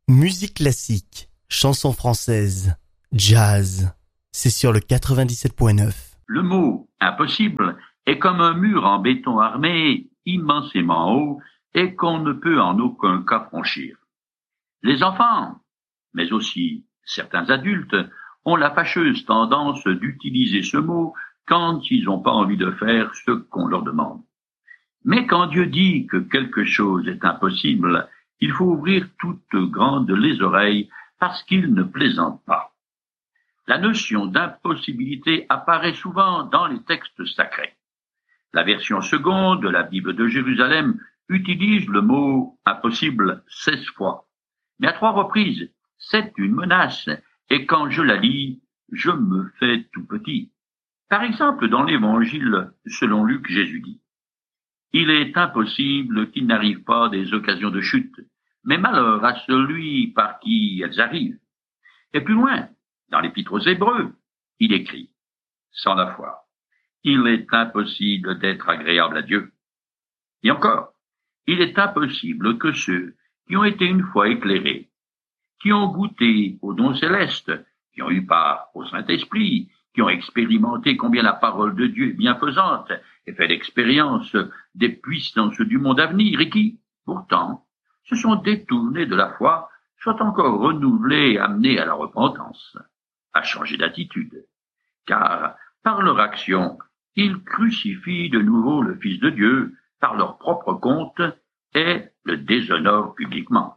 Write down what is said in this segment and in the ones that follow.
Musique classique, chansons françaises, jazz, c'est sur le 97.9. Le mot « impossible » est comme un mur en béton armé immensément haut et qu'on ne peut en aucun cas franchir. Les enfants, mais aussi certains adultes, ont la fâcheuse tendance d'utiliser ce mot quand ils n'ont pas envie de faire ce qu'on leur demande. Mais quand Dieu dit que quelque chose est impossible, il faut ouvrir toutes grandes les oreilles parce qu'il ne plaisante pas. La notion d'impossibilité apparaît souvent dans les textes sacrés. La version seconde de la Bible de Jérusalem utilise le mot impossible 16 fois. Mais à 3 reprises, c'est une menace, et quand je la lis, je me fais tout petit. Par exemple, dans l'Évangile selon Luc, Jésus dit « Il est impossible qu'il n'arrive pas des occasions de chute, mais malheur à celui par qui elles arrivent. » Et plus loin, dans l'Épître aux Hébreux, il écrit « Sans la foi, il est impossible d'être agréable à Dieu. » Et encore, il est impossible que ceux qui ont été une fois éclairés, qui ont goûté aux dons célestes, qui ont eu part au Saint-Esprit, qui ont expérimenté combien la parole de Dieu est bienfaisante et fait l'expérience des puissances du monde à venir et qui, pourtant, se sont détournés de la foi, soient encore renouvelés et amenés à la repentance, à changer d'attitude. Car, par leur action, ils crucifient de nouveau le Fils de Dieu par leur propre compte et le déshonorent publiquement.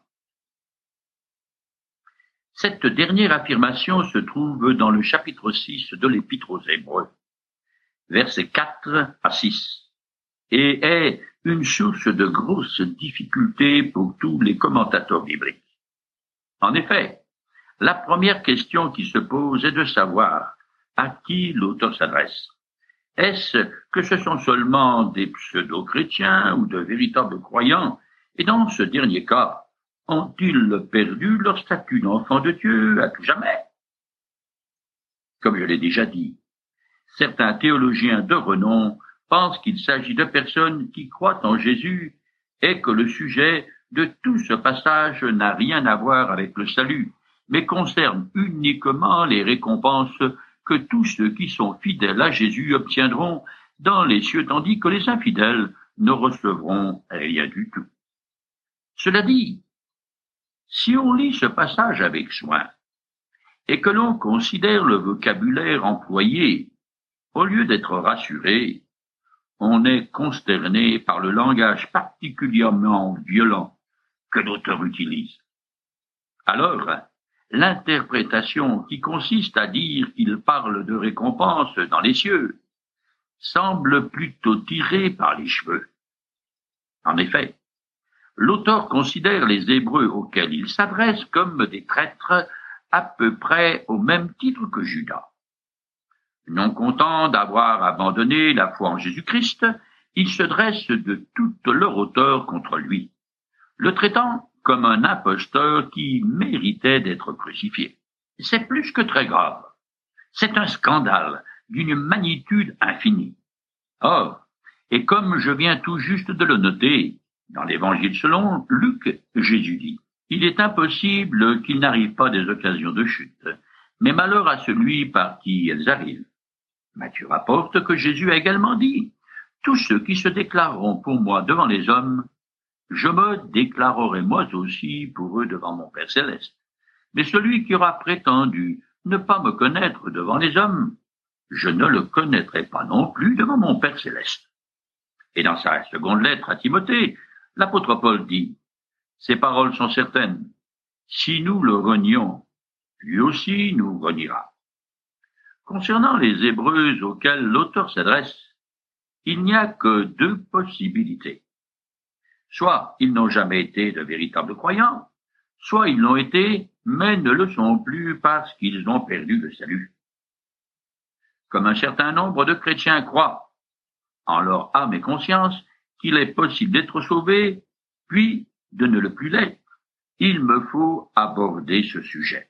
Cette dernière affirmation se trouve dans le chapitre 6 de l'Épître aux Hébreux, versets 4 à 6, et est une source de grosses difficultés pour tous les commentateurs bibliques. En effet, la première question qui se pose est de savoir à qui l'auteur s'adresse. Est-ce que ce sont seulement des pseudo-chrétiens ou de véritables croyants? Et dans ce dernier cas, ont-ils perdu leur statut d'enfant de Dieu à tout jamais? Comme je l'ai déjà dit, certains théologiens de renom pensent qu'il s'agit de personnes qui croient en Jésus et que le sujet de tout ce passage n'a rien à voir avec le salut, mais concerne uniquement les récompenses que tous ceux qui sont fidèles à Jésus obtiendront dans les cieux, tandis que les infidèles ne recevront rien du tout. Cela dit, si on lit ce passage avec soin et que l'on considère le vocabulaire employé, au lieu d'être rassuré, on est consterné par le langage particulièrement violent que l'auteur utilise. Alors, l'interprétation qui consiste à dire qu'il parle de récompense dans les cieux semble plutôt tirée par les cheveux. En effet, l'auteur considère les Hébreux auxquels il s'adresse comme des traîtres à peu près au même titre que Judas. Non content d'avoir abandonné la foi en Jésus-Christ, ils se dressent de toute leur hauteur contre lui, le traitant comme un imposteur qui méritait d'être crucifié. C'est plus que très grave. C'est un scandale d'une magnitude infinie. Or, et comme je viens tout juste de le noter, dans l'Évangile selon Luc, Jésus dit « Il est impossible qu'il n'arrive pas des occasions de chute, mais malheur à celui par qui elles arrivent. » Matthieu rapporte que Jésus a également dit « Tous ceux qui se déclareront pour moi devant les hommes, je me déclarerai moi aussi pour eux devant mon Père céleste. Mais celui qui aura prétendu ne pas me connaître devant les hommes, je ne le connaîtrai pas non plus devant mon Père céleste. » Et dans sa seconde lettre à Timothée, l'apôtre Paul dit « Ces paroles sont certaines. Si nous le renions, lui aussi nous reniera. » Concernant les Hébreux auxquels l'auteur s'adresse, il n'y a que 2 possibilités. Soit ils n'ont jamais été de véritables croyants, soit ils l'ont été, mais ne le sont plus parce qu'ils ont perdu le salut. Comme un certain nombre de chrétiens croient, en leur âme et conscience, qu'il est possible d'être sauvé, puis de ne le plus l'être, il me faut aborder ce sujet.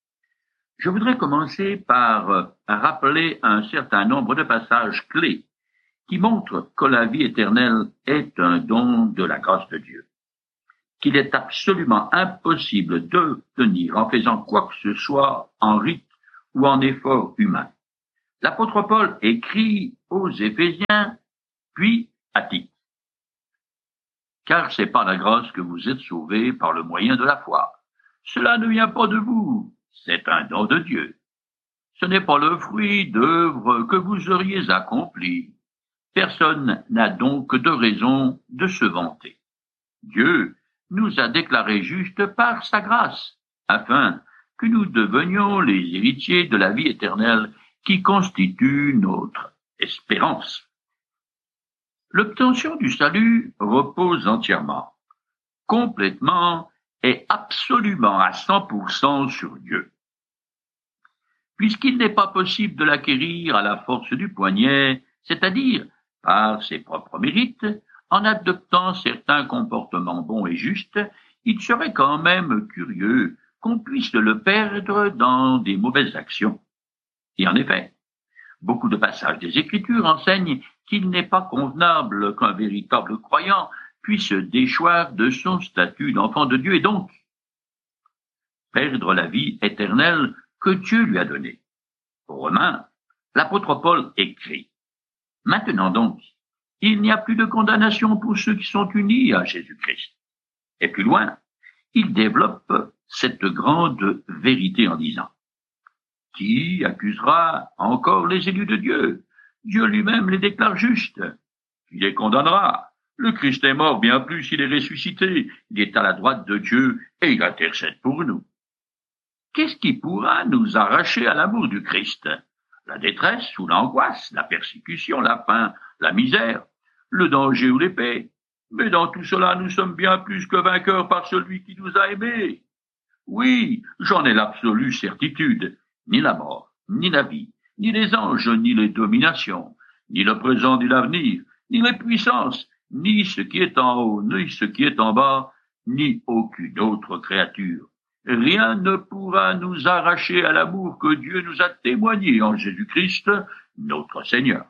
Je voudrais commencer par rappeler un certain nombre de passages clés qui montrent que la vie éternelle est un don de la grâce de Dieu. qu'il est absolument impossible d'obtenir en faisant quoi que ce soit en rite ou en effort humain. L'apôtre Paul écrit aux Éphésiens, puis à Tite. Car c'est par la grâce que vous êtes sauvés par le moyen de la foi. Cela ne vient pas de vous, c'est un don de Dieu. Ce n'est pas le fruit d'œuvres que vous auriez accomplies. Personne n'a donc de raison de se vanter. Dieu nous a déclarés justes par sa grâce, afin que nous devenions les héritiers de la vie éternelle qui constitue notre espérance. L'obtention du salut repose entièrement, complètement et absolument à 100% sur Dieu. Puisqu'il n'est pas possible de l'acquérir à la force du poignet, c'est-à-dire par ses propres mérites, en adoptant certains comportements bons et justes, il serait quand même curieux qu'on puisse le perdre dans des mauvaises actions. Et en effet, beaucoup de passages des Écritures enseignent qu'il n'est pas convenable qu'un véritable croyant puisse déchoir de son statut d'enfant de Dieu et donc perdre la vie éternelle que Dieu lui a donnée. Aux Romains, l'apôtre Paul écrit « Maintenant donc, il n'y a plus de condamnation pour ceux qui sont unis à Jésus-Christ. » Et plus loin, il développe cette grande vérité en disant « Qui accusera encore les élus de Dieu? Dieu lui-même les déclare justes. Qui les condamnera? Le Christ est mort, bien plus, il est ressuscité. Il est à la droite de Dieu et il intercède pour nous. Qu'est-ce qui pourra nous arracher à l'amour du Christ? La détresse ou l'angoisse, la persécution, la faim, la misère, le danger ou l'épée. Mais dans tout cela, nous sommes bien plus que vainqueurs par celui qui nous a aimés. Oui, j'en ai l'absolue certitude. Ni la mort, ni la vie, ni les anges, ni les dominations, ni le présent, ni l'avenir, ni les puissances, ni ce qui est en haut, ni ce qui est en bas, ni aucune autre créature. Rien ne pourra nous arracher à l'amour que Dieu nous a témoigné en Jésus-Christ, notre Seigneur.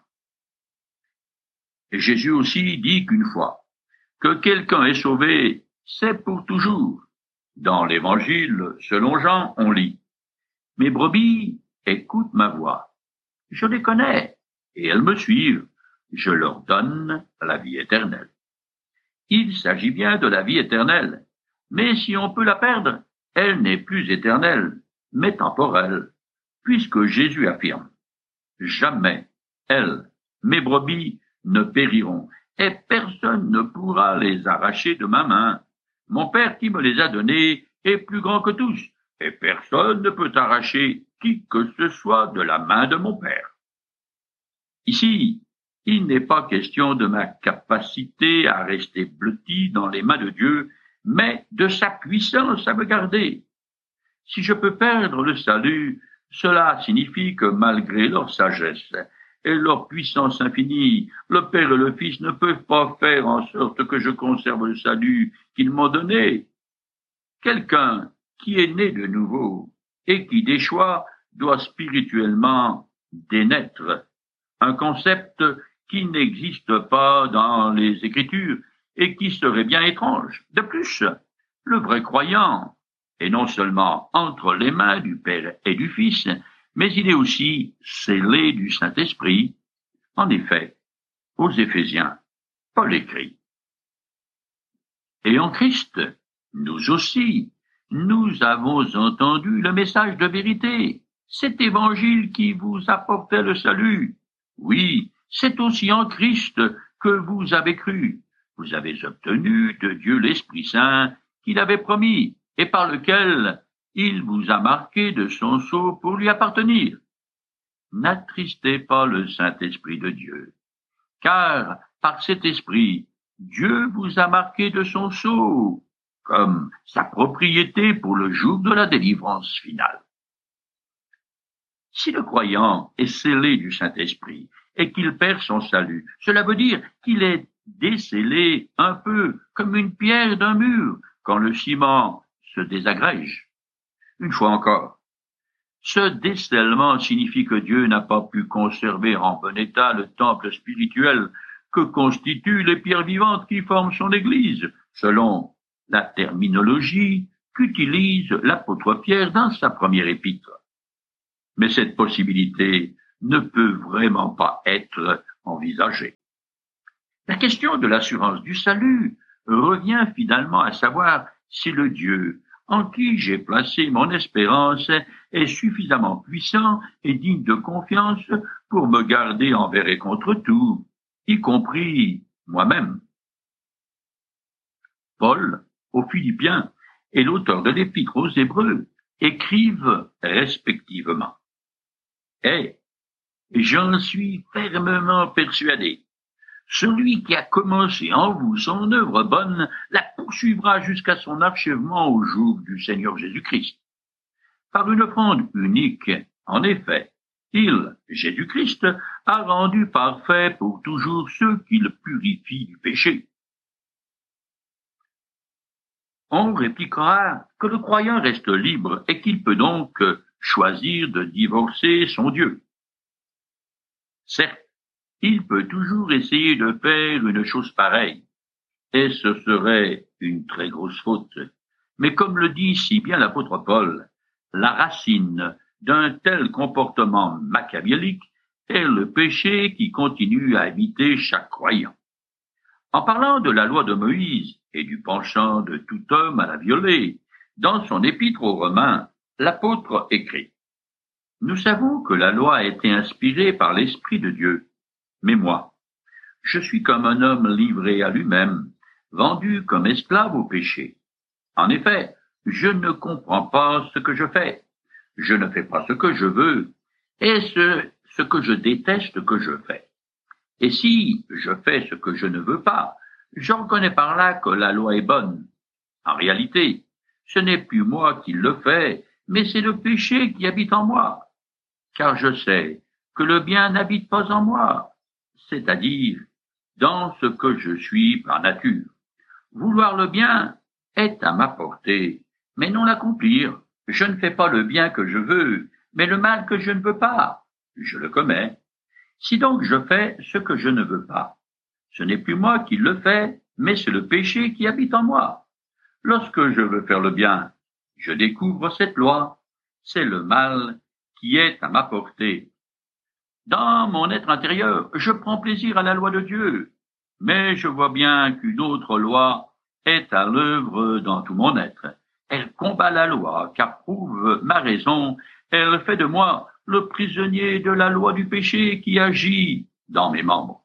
Et Jésus aussi dit qu'une fois que quelqu'un est sauvé, c'est pour toujours. Dans l'Évangile, selon Jean, on lit « Mes brebis écoutent ma voix. Je les connais et elles me suivent. Je leur donne la vie éternelle. » Il s'agit bien de la vie éternelle, mais si on peut la perdre, elle n'est plus éternelle, mais temporelle, puisque Jésus affirme « Jamais elles, mes brebis, ne périront, et personne ne pourra les arracher de ma main. Mon Père qui me les a donnés est plus grand que tous, et personne ne peut arracher qui que ce soit de la main de mon Père. » Ici, il n'est pas question de ma capacité à rester blotti dans les mains de Dieu, mais de sa puissance à me garder. Si je peux perdre le salut, cela signifie que malgré leur sagesse et leur puissance infinie, le Père et le Fils ne peuvent pas faire en sorte que je conserve le salut qu'ils m'ont donné. Quelqu'un qui est né de nouveau et qui déchoit doit spirituellement dénaître, un concept qui n'existe pas dans les Écritures et qui serait bien étrange. De plus, le vrai croyant est non seulement entre les mains du Père et du Fils, mais il est aussi scellé du Saint-Esprit. En effet, aux Éphésiens, Paul écrit « Et en Christ, nous aussi, nous avons entendu le message de vérité, cet évangile qui vous apportait le salut. Oui, c'est aussi en Christ que vous avez cru. Vous avez obtenu de Dieu l'Esprit Saint qu'il avait promis et par lequel il vous a marqué de son sceau pour lui appartenir. N'attristez pas le Saint-Esprit de Dieu, car par cet Esprit, Dieu vous a marqué de son sceau, comme sa propriété pour le jour de la délivrance finale. Si le croyant est scellé du Saint-Esprit et qu'il perd son salut, cela veut dire qu'il est décellé un peu comme une pierre d'un mur quand le ciment se désagrège. Une fois encore, ce décellement signifie que Dieu n'a pas pu conserver en bon état le temple spirituel que constituent les pierres vivantes qui forment son Église, selon la terminologie qu'utilise l'apôtre Pierre dans sa première épître. Mais cette possibilité ne peut vraiment pas être envisagée. La question de l'assurance du salut revient finalement à savoir si le Dieu en qui j'ai placé mon espérance est suffisamment puissant et digne de confiance pour me garder envers et contre tout, y compris moi-même. Paul, aux Philippiens, et l'auteur de l'Épître aux Hébreux écrivent respectivement. Et j'en suis fermement persuadé. Celui qui a commencé en vous son œuvre bonne la poursuivra jusqu'à son achèvement au jour du Seigneur Jésus-Christ. Par une offrande unique, en effet, il, Jésus-Christ, a rendu parfait pour toujours ceux qui le purifient du péché. On répliquera que le croyant reste libre et qu'il peut donc choisir de divorcer son Dieu. Certes, il peut toujours essayer de faire une chose pareille, et ce serait une très grosse faute. Mais comme le dit si bien l'apôtre Paul, la racine d'un tel comportement machiavélique est le péché qui continue à habiter chaque croyant. En parlant de la loi de Moïse et du penchant de tout homme à la violer, dans son épître aux Romains, l'apôtre écrit « Nous savons que la loi a été inspirée par l'Esprit de Dieu. Mais moi, je suis comme un homme livré à lui-même, vendu comme esclave au péché. En effet, je ne comprends pas ce que je fais. Je ne fais pas ce que je veux, et ce que je déteste que je fais. Et si je fais ce que je ne veux pas, je reconnais par là que la loi est bonne. En réalité, ce n'est plus moi qui le fais, mais c'est le péché qui habite en moi. Car je sais que le bien n'habite pas en moi, c'est-à-dire dans ce que je suis par nature. Vouloir le bien est à ma portée, mais non l'accomplir. Je ne fais pas le bien que je veux, mais le mal que je ne veux pas. Je le commets. Si donc je fais ce que je ne veux pas, ce n'est plus moi qui le fais, mais c'est le péché qui habite en moi. Lorsque je veux faire le bien, je découvre cette loi. C'est le mal qui est à ma portée. Dans mon être intérieur, je prends plaisir à la loi de Dieu, mais je vois bien qu'une autre loi est à l'œuvre dans tout mon être. Elle combat la loi, car prouve ma raison, elle fait de moi le prisonnier de la loi du péché qui agit dans mes membres.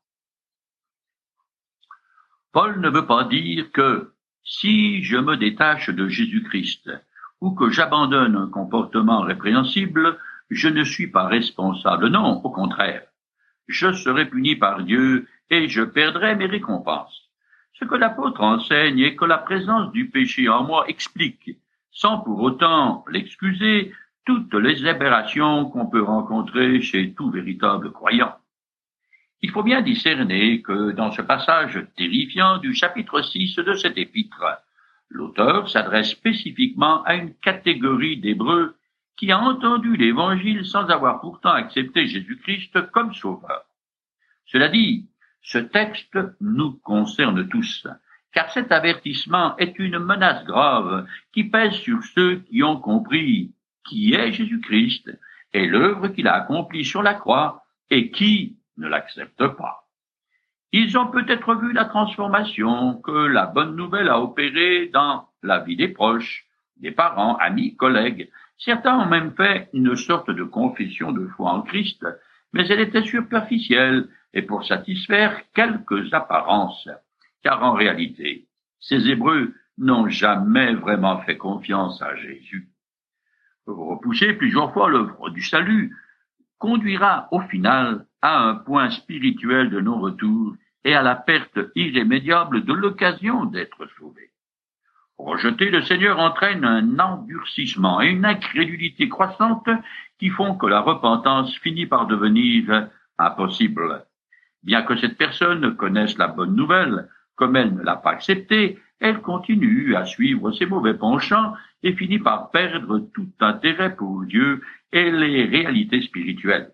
Paul ne veut pas dire que si je me détache de Jésus-Christ ou que j'abandonne un comportement répréhensible, je ne suis pas responsable. Non, au contraire. Je serai puni par Dieu et je perdrai mes récompenses. Ce que l'apôtre enseigne est que la présence du péché en moi explique, sans pour autant l'excuser, toutes les aberrations qu'on peut rencontrer chez tout véritable croyant. Il faut bien discerner que dans ce passage terrifiant du chapitre 6 de cet épître, l'auteur s'adresse spécifiquement à une catégorie d'Hébreux qui a entendu l'Évangile sans avoir pourtant accepté Jésus-Christ comme sauveur. Cela dit, ce texte nous concerne tous, car cet avertissement est une menace grave qui pèse sur ceux qui ont compris qui est Jésus-Christ et l'œuvre qu'il a accomplie sur la croix et qui ne l'acceptent pas. Ils ont peut-être vu la transformation que la bonne nouvelle a opérée dans la vie des proches, des parents, amis, collègues. Certains ont même fait une sorte de confession de foi en Christ, mais elle était superficielle et pour satisfaire quelques apparences, car en réalité, ces Hébreux n'ont jamais vraiment fait confiance à Jésus. Repousser plusieurs fois l'œuvre du salut conduira au final à un point spirituel de non-retour et à la perte irrémédiable de l'occasion d'être sauvé. Rejeter le Seigneur entraîne un endurcissement et une incrédulité croissante qui font que la repentance finit par devenir impossible. Bien que cette personne connaisse la bonne nouvelle, comme elle ne l'a pas acceptée, elle continue à suivre ses mauvais penchants et finit par perdre tout intérêt pour Dieu et les réalités spirituelles.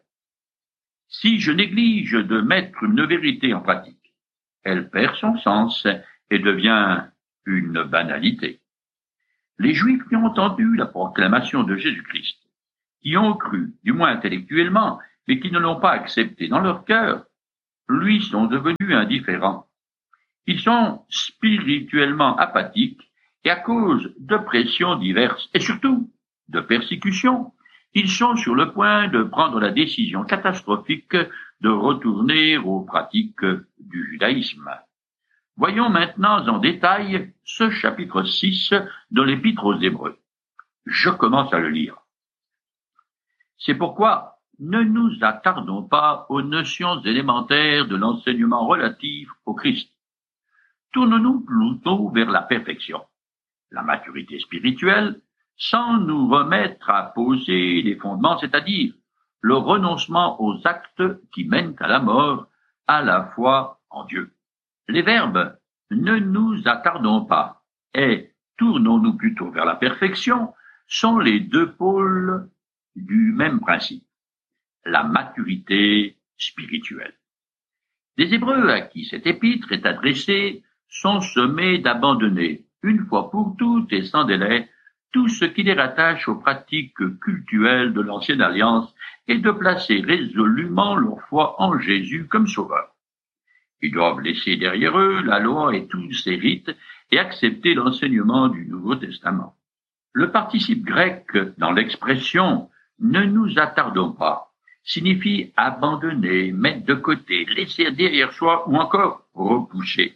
Si je néglige de mettre une vérité en pratique, elle perd son sens et devient une banalité. Les Juifs qui ont entendu la proclamation de Jésus-Christ, qui ont cru, du moins intellectuellement, mais qui ne l'ont pas accepté dans leur cœur, lui sont devenus indifférents. Ils sont spirituellement apathiques et à cause de pressions diverses et surtout de persécutions, ils sont sur le point de prendre la décision catastrophique de retourner aux pratiques du judaïsme. Voyons maintenant en détail ce chapitre 6 de l'Épître aux Hébreux. Je commence à le lire. C'est pourquoi ne nous attardons pas aux notions élémentaires de l'enseignement relatif au Christ. Tournons-nous plutôt vers la perfection, la maturité spirituelle, sans nous remettre à poser les fondements, c'est-à-dire le renoncement aux actes qui mènent à la mort, à la foi en Dieu. Les verbes « ne nous attardons pas » et « tournons-nous plutôt vers la perfection » sont les deux pôles du même principe, la maturité spirituelle. Les Hébreux à qui cet épître est adressée sont sommés d'abandonner, une fois pour toutes et sans délai, tout ce qui les rattache aux pratiques cultuelles de l'ancienne alliance et de placer résolument leur foi en Jésus comme sauveur. Ils doivent laisser derrière eux la loi et tous ses rites et accepter l'enseignement du Nouveau Testament. Le participe grec dans l'expression « ne nous attardons pas » signifie abandonner, mettre de côté, laisser derrière soi ou encore repousser.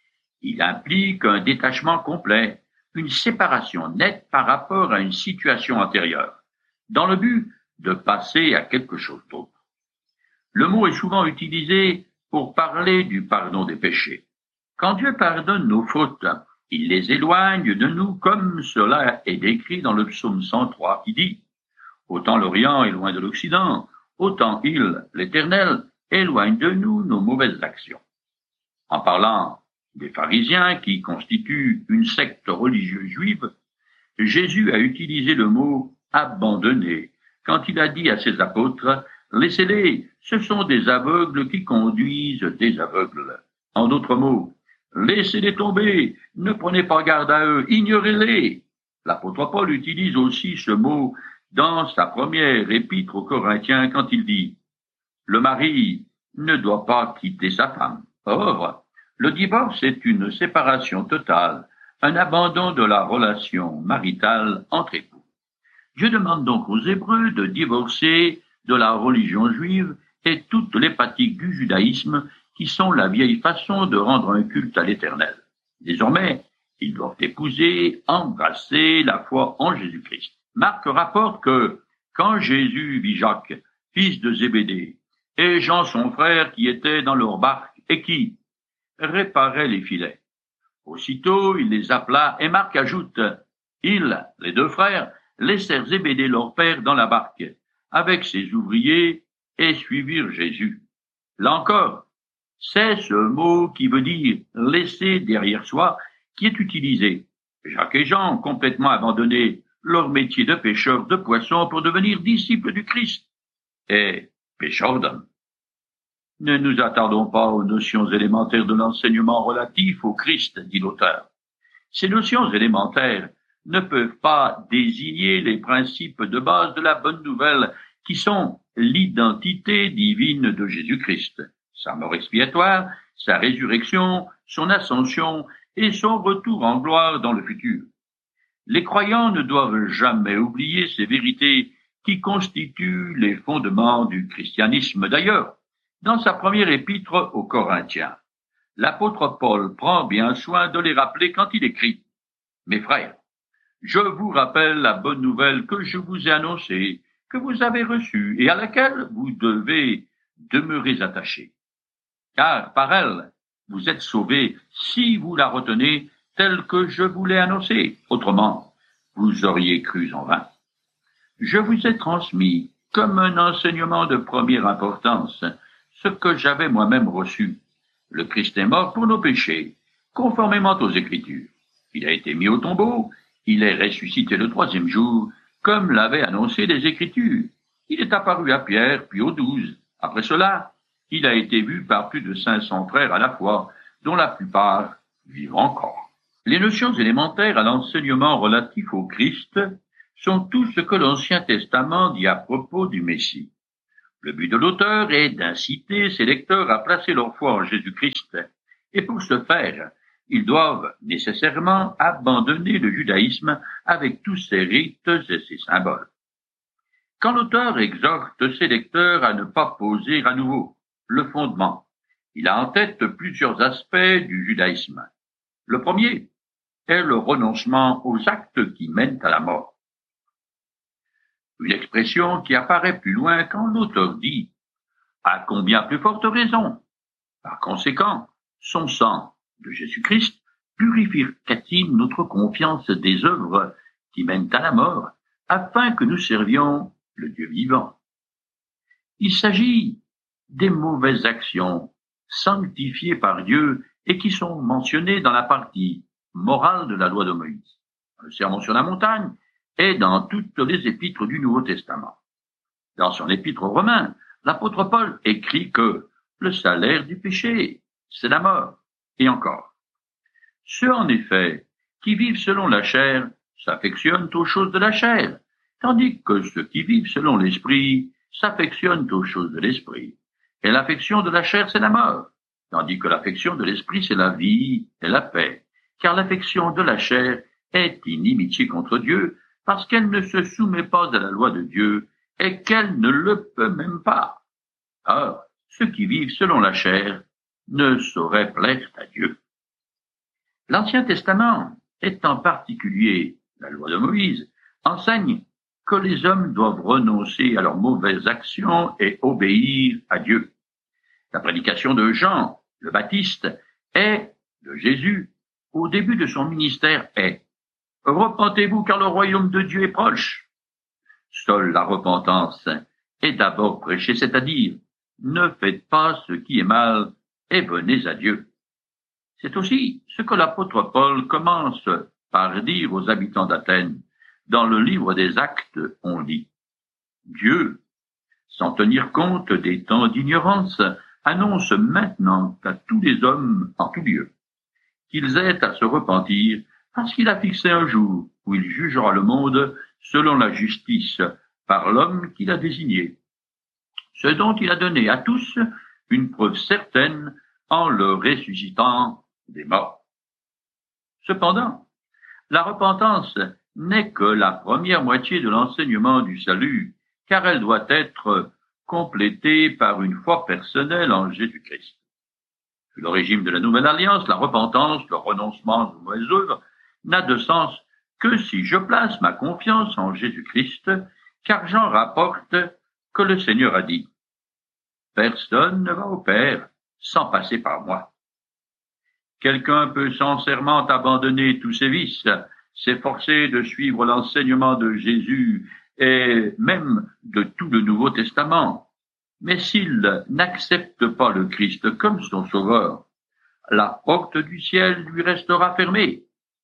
Il implique un détachement complet, une séparation nette par rapport à une situation antérieure, dans le but de passer à quelque chose d'autre. Le mot est souvent utilisé pour parler du pardon des péchés. Quand Dieu pardonne nos fautes, il les éloigne de nous comme cela est décrit dans le psaume 103 qui dit « Autant l'Orient est loin de l'Occident, autant il, l'Éternel, éloigne de nous nos mauvaises actions. » En parlant des pharisiens qui constituent une secte religieuse juive, Jésus a utilisé le mot « abandonner » quand il a dit à ses apôtres « Laissez-les, ce sont des aveugles qui conduisent des aveugles. » En d'autres mots, « Laissez-les tomber, ne prenez pas garde à eux, ignorez-les. » L'apôtre Paul utilise aussi ce mot dans sa première épître aux Corinthiens quand il dit « Le mari ne doit pas quitter sa femme. » Or, le divorce est une séparation totale, un abandon de la relation maritale entre époux. Dieu demande donc aux Hébreux de divorcer de la religion juive et toutes les pratiques du judaïsme qui sont la vieille façon de rendre un culte à l'Éternel. Désormais, ils doivent épouser, embrasser la foi en Jésus-Christ. Marc rapporte que quand Jésus vit Jacques, fils de Zébédée, et Jean son frère qui étaient dans leur barque et qui réparaient les filets, aussitôt il les appela et Marc ajoute « Ils, les deux frères, laissèrent Zébédée leur père dans la barque avec ses ouvriers et suivirent Jésus. » Là encore, c'est ce mot qui veut dire « laisser derrière soi » qui est utilisé. Jacques et Jean ont complètement abandonné leur métier de pêcheurs de poissons pour devenir disciples du Christ et pêcheurs d'hommes. Ne nous attardons pas aux notions élémentaires de l'enseignement relatif au Christ, dit l'auteur. Ces notions élémentaires ne peuvent pas désigner les principes de base de la bonne nouvelle qui sont l'identité divine de Jésus-Christ, sa mort expiatoire, sa résurrection, son ascension et son retour en gloire dans le futur. Les croyants ne doivent jamais oublier ces vérités qui constituent les fondements du christianisme. D'ailleurs, dans sa première épître aux Corinthiens, l'apôtre Paul prend bien soin de les rappeler quand il écrit « Mes frères, je vous rappelle la bonne nouvelle que je vous ai annoncée, que vous avez reçue et à laquelle vous devez demeurer attachés. Car par elle, vous êtes sauvés si vous la retenez telle que je vous l'ai annoncée. Autrement, vous auriez cru en vain. Je vous ai transmis, comme un enseignement de première importance, ce que j'avais moi-même reçu. Le Christ est mort pour nos péchés, conformément aux Écritures. Il a été mis au tombeau, il est ressuscité le troisième jour, comme l'avaient annoncé les Écritures. Il est apparu à Pierre, puis aux 12. Après cela, il a été vu par plus de 500 frères à la fois, dont la plupart vivent encore. Les notions élémentaires à l'enseignement relatif au Christ sont tout ce que l'Ancien Testament dit à propos du Messie. Le but de l'auteur est d'inciter ses lecteurs à placer leur foi en Jésus-Christ, et pour ce faire, ils doivent nécessairement abandonner le judaïsme avec tous ses rites et ses symboles. Quand l'auteur exhorte ses lecteurs à ne pas poser à nouveau le fondement, il a en tête plusieurs aspects du judaïsme. Le premier est le renoncement aux actes qui mènent à la mort. Une expression qui apparaît plus loin quand l'auteur dit « à combien plus forte raison ». Par conséquent, son sang de Jésus-Christ purifiera-t-il notre confiance des œuvres qui mènent à la mort, afin que nous servions le Dieu vivant. Il s'agit des mauvaises actions sanctifiées par Dieu et qui sont mentionnées dans la partie morale de la loi de Moïse, dans le Sermon sur la montagne et dans toutes les épîtres du Nouveau Testament. Dans son épître aux Romains, l'apôtre Paul écrit que le salaire du péché, c'est la mort. Et encore, ceux en effet qui vivent selon la chair s'affectionnent aux choses de la chair, tandis que ceux qui vivent selon l'esprit s'affectionnent aux choses de l'esprit. Et l'affection de la chair, c'est la mort, tandis que l'affection de l'esprit, c'est la vie et la paix. Car l'affection de la chair est inimitié contre Dieu, parce qu'elle ne se soumet pas à la loi de Dieu, et qu'elle ne le peut même pas. Or, ceux qui vivent selon la chair ne sauraient plaire à Dieu. L'Ancien Testament, et en particulier la loi de Moïse, enseigne que les hommes doivent renoncer à leurs mauvaises actions et obéir à Dieu. La prédication de Jean, le Baptiste, et de Jésus, au début de son ministère, est « Repentez-vous car le royaume de Dieu est proche ». Seule la repentance est d'abord prêchée, c'est-à-dire « Ne faites pas ce qui est mal et venez à Dieu ». C'est aussi ce que l'apôtre Paul commence par dire aux habitants d'Athènes. Dans le livre des Actes, on lit « Dieu, sans tenir compte des temps d'ignorance, annonce maintenant à tous les hommes en tout lieu qu'ils aient à se repentir, parce qu'il a fixé un jour où il jugera le monde selon la justice par l'homme qu'il a désigné, ce dont il a donné à tous une preuve certaine en le ressuscitant des morts. » Cependant, la repentance n'est que la première moitié de l'enseignement du salut, car elle doit être complétée par une foi personnelle en Jésus-Christ. Sous le régime de la Nouvelle Alliance, la repentance, le renoncement aux mauvaises œuvres, n'a de sens que si je place ma confiance en Jésus-Christ, car Jean rapporte que le Seigneur a dit « Personne ne va au Père sans passer par moi ». Quelqu'un peut sincèrement abandonner tous ses vices, s'efforcer de suivre l'enseignement de Jésus et même de tout le Nouveau Testament. Mais s'il n'accepte pas le Christ comme son sauveur, la porte du ciel lui restera fermée.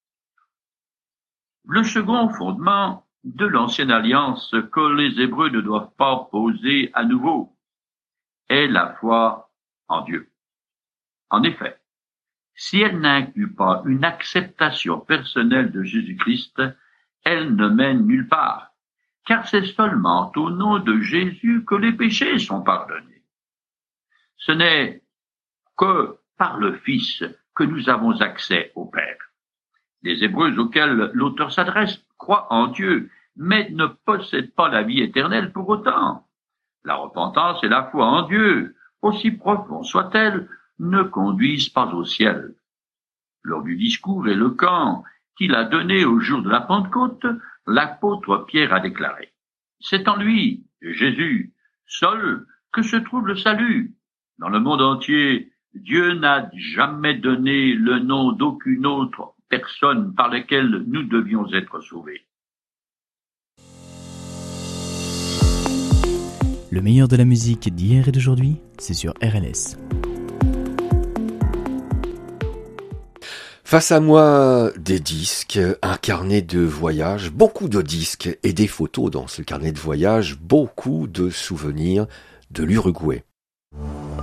Le second fondement de l'ancienne alliance que les Hébreux ne doivent pas poser à nouveau est la foi en Dieu. En effet, si elle n'inclut pas une acceptation personnelle de Jésus-Christ, elle ne mène nulle part, car c'est seulement au nom de Jésus que les péchés sont pardonnés. Ce n'est que par le Fils que nous avons accès au Père. Les Hébreux auxquels l'auteur s'adresse croient en Dieu, mais ne possèdent pas la vie éternelle pour autant. La repentance et la foi en Dieu, aussi profondes soient-elles, ne conduisent pas au ciel. Lors du discours éloquent qu'il a donné au jour de la Pentecôte, l'apôtre Pierre a déclaré « C'est en lui, Jésus, seul, que se trouve le salut. Dans le monde entier, Dieu n'a jamais donné le nom d'aucune autre personne par laquelle nous devions être sauvés. » Le meilleur de la musique d'hier et d'aujourd'hui, c'est sur RLS. Face à moi, des disques, un carnet de voyage, beaucoup de disques et des photos dans ce carnet de voyage, beaucoup de souvenirs de l'Uruguay.